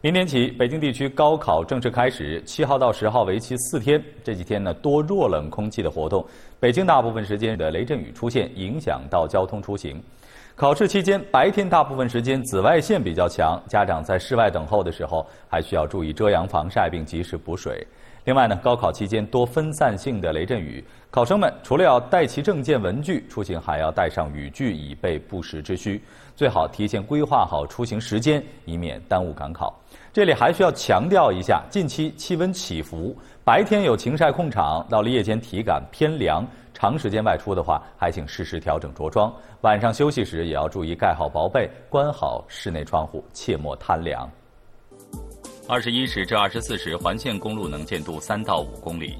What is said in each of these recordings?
明天起，北京地区高考正式开始，7号到10号为期4天。这几天呢，多弱冷空气的活动，北京大部分时间的雷阵雨出现，影响到交通出行。考试期间，白天大部分时间紫外线比较强，家长在室外等候的时候还需要注意遮阳防晒，并及时补水。另外呢，高考期间多分散性的雷阵雨，考生们除了要带齐证件文具，出行还要带上雨具，以备不时之需。最好提前规划好出行时间，以免耽误赶考。这里还需要强调一下，近期气温起伏，白天有晴晒控场，到了夜间体感偏凉，长时间外出的话，还请适时调整着装。晚上休息时也要注意盖好薄被，关好室内窗户，切莫贪凉。21时至24时，环线公路能见度3到5公里，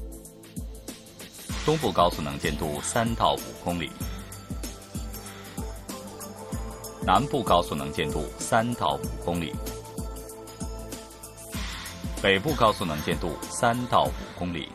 东部高速能见度3到5公里，南部高速能见度3到5公里，北部高速能见度3到5公里。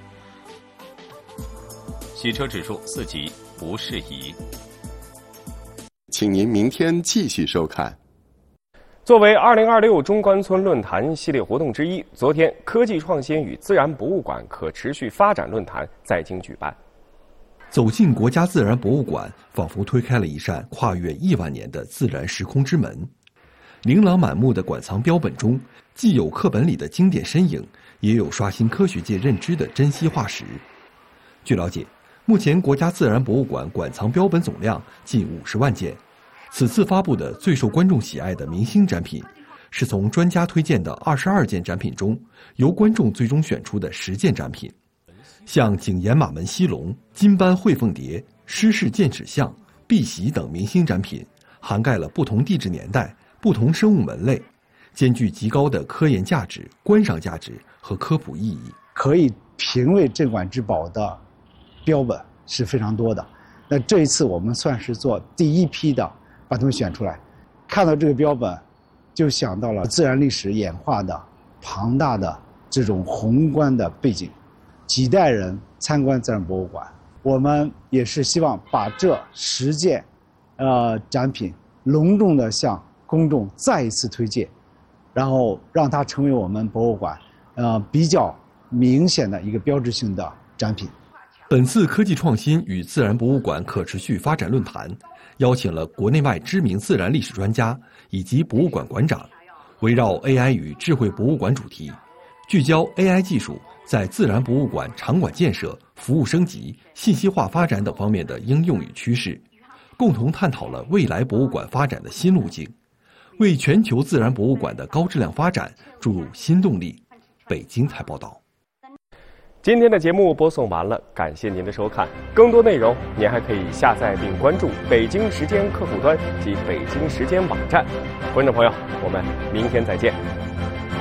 洗车指数4级，不适宜。 请您明天继续收看。 作为2026中关村论坛系列活动之一，昨天科技创新与自然博物馆可持续发展论坛在京举办。 走进国家自然博物馆，仿佛推开了一扇跨越亿万年的自然时空之门。琳琅满目的馆藏标本中，既有课本里的经典身影，也有刷新科学界认知的珍稀化石。据了解，目前国家自然博物馆馆藏标本总量近50万件。此次发布的最受观众喜爱的明星展品，是从专家推荐的22件展品中，由观众最终选出的10件展品。像景岩马门溪龙、金斑喙凤蝶、狮氏剑齿象、碧玺等明星展品，涵盖了不同地质年代、不同生物门类，兼具极高的科研价值、观赏价值和科普意义。 可以评为镇馆之宝的标本是非常多的。那这一次我们算是做第一批的把它们选出来，看到这个标本，就想到了自然历史演化的庞大的这种宏观的背景。几代人参观自然博物馆，我们也是希望把这10件展品隆重的向公众再一次推荐，然后让它成为我们博物馆比较明显的一个标志性的展品。 本次科技创新与自然博物馆可持续发展论坛，邀请了国内外知名自然历史专家以及博物馆馆长，围绕 AI 与智慧博物馆主题，聚焦 AI 技术在自然博物馆场馆建设、服务升级、信息化发展等方面的应用与趋势，共同探讨了未来博物馆发展的新路径，为全球自然博物馆的高质量发展注入新动力。北京台报道。 今天的节目播送完了，感谢您的收看。更多内容您还可以下载并关注北京时间客户端及北京时间网站。观众朋友，我们明天再见。